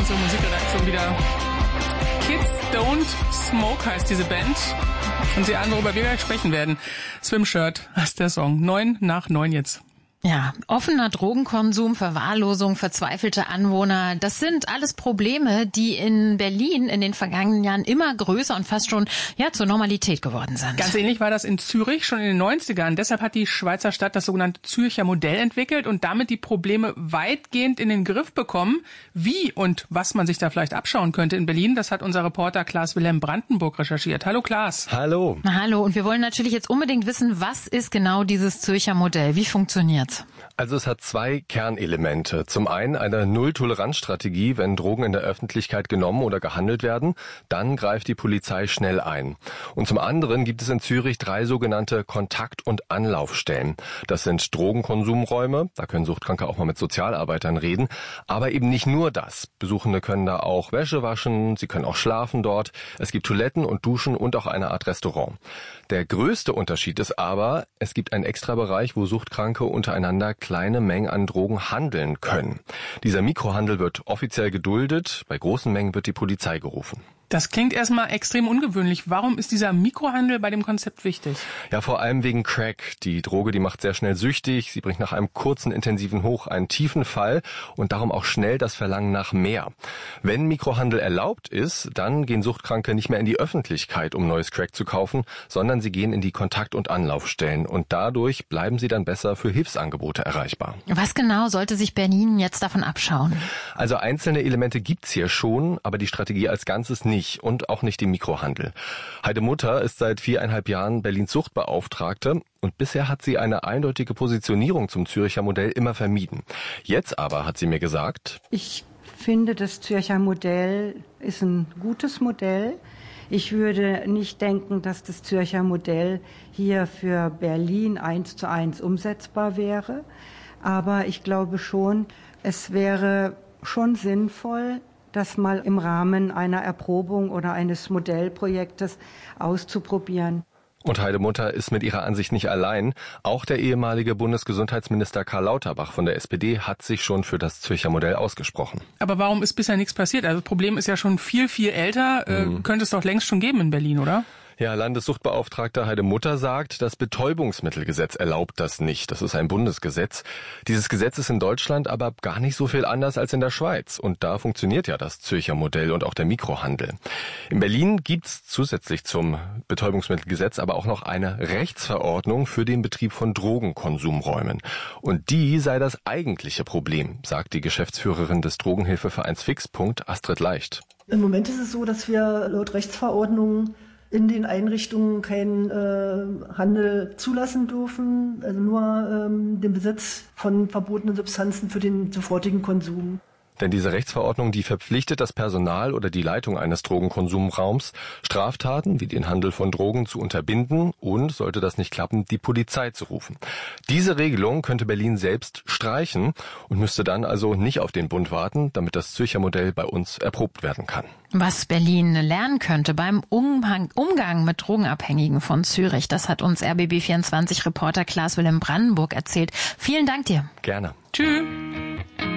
unsere Musikredaktion wieder. Kids Don't Smoke heißt diese Band. Und sie ahnen, worüber wir gleich sprechen werden. Swimshirt heißt der Song. 8:09 jetzt. Ja, offener Drogenkonsum, Verwahrlosung, verzweifelte Anwohner, das sind alles Probleme, die in Berlin in den vergangenen Jahren immer größer und fast schon zur Normalität geworden sind. Ganz ähnlich war das in Zürich schon in den 90ern. Deshalb hat die Schweizer Stadt das sogenannte Zürcher Modell entwickelt und damit die Probleme weitgehend in den Griff bekommen. Wie und was man sich da vielleicht abschauen könnte in Berlin, das hat unser Reporter Klaas-Wilhelm Brandenburg recherchiert. Hallo Klaas. Hallo. Hallo, und wir wollen natürlich jetzt unbedingt wissen, was ist genau dieses Zürcher Modell? Wie funktioniert's? Also es hat zwei Kernelemente. Zum einen eine Null-Toleranz-Strategie, wenn Drogen in der Öffentlichkeit genommen oder gehandelt werden, dann greift die Polizei schnell ein. Und zum anderen gibt es in Zürich 3 sogenannte Kontakt- und Anlaufstellen. Das sind Drogenkonsumräume, da können Suchtkranke auch mal mit Sozialarbeitern reden, aber eben nicht nur das. Besuchende können da auch Wäsche waschen, sie können auch schlafen dort. Es gibt Toiletten und Duschen und auch eine Art Restaurant. Der größte Unterschied ist aber, es gibt einen Extrabereich, wo Suchtkranke untereinander kleine Mengen an Drogen handeln können. Dieser Mikrohandel wird offiziell geduldet, bei großen Mengen wird die Polizei gerufen. Das klingt erstmal extrem ungewöhnlich. Warum ist dieser Mikrohandel bei dem Konzept wichtig? Ja, vor allem wegen Crack. Die Droge, die macht sehr schnell süchtig. Sie bringt nach einem kurzen, intensiven Hoch einen tiefen Fall und darum auch schnell das Verlangen nach mehr. Wenn Mikrohandel erlaubt ist, dann gehen Suchtkranke nicht mehr in die Öffentlichkeit, um neues Crack zu kaufen, sondern sie gehen in die Kontakt- und Anlaufstellen. Und dadurch bleiben sie dann besser für Hilfsangebote erreichbar. Was genau sollte sich Berlin jetzt davon abschauen? Also einzelne Elemente gibt's hier schon, aber die Strategie als Ganzes nicht. Und auch nicht im Mikrohandel. Heide Mutter ist seit 4,5 Jahren Berlins Suchtbeauftragte und bisher hat sie eine eindeutige Positionierung zum Zürcher Modell immer vermieden. Jetzt aber hat sie mir gesagt: Ich finde, das Zürcher Modell ist ein gutes Modell. Ich würde nicht denken, dass das Zürcher Modell hier für Berlin 1:1 umsetzbar wäre. Aber ich glaube schon, es wäre schon sinnvoll, das mal im Rahmen einer Erprobung oder eines Modellprojektes auszuprobieren. Und Heide Mutter ist mit ihrer Ansicht nicht allein. Auch der ehemalige Bundesgesundheitsminister Karl Lauterbach von der SPD hat sich schon für das Zürcher Modell ausgesprochen. Aber warum ist bisher nichts passiert? Also das Problem ist ja schon viel, viel älter. Könnte es doch längst schon geben in Berlin, oder? Ja, Landessuchtbeauftragter Heide Mutter sagt, das Betäubungsmittelgesetz erlaubt das nicht. Das ist ein Bundesgesetz. Dieses Gesetz ist in Deutschland aber gar nicht so viel anders als in der Schweiz. Und da funktioniert ja das Zürcher Modell und auch der Mikrohandel. In Berlin gibt's zusätzlich zum Betäubungsmittelgesetz aber auch noch eine Rechtsverordnung für den Betrieb von Drogenkonsumräumen. Und die sei das eigentliche Problem, sagt die Geschäftsführerin des Drogenhilfevereins Fixpunkt, Astrid Leicht. Im Moment ist es so, dass wir laut Rechtsverordnung in den Einrichtungen keinen Handel zulassen dürfen, also nur den Besitz von verbotenen Substanzen für den sofortigen Konsum. Denn diese Rechtsverordnung, die verpflichtet das Personal oder die Leitung eines Drogenkonsumraums, Straftaten wie den Handel von Drogen zu unterbinden und, sollte das nicht klappen, die Polizei zu rufen. Diese Regelung könnte Berlin selbst streichen und müsste dann also nicht auf den Bund warten, damit das Zürcher Modell bei uns erprobt werden kann. Was Berlin lernen könnte beim Umgang mit Drogenabhängigen von Zürich, das hat uns RBB24-Reporter Klaas-Wilhelm Brandenburg erzählt. Vielen Dank dir. Gerne. Tschüss.